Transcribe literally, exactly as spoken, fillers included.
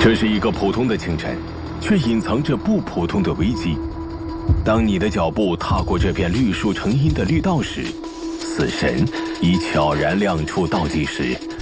这是一个普通的清晨，却隐藏着不普通的危机。当你的脚步踏过这片绿树成荫的绿道时，死神已悄然亮出倒计时，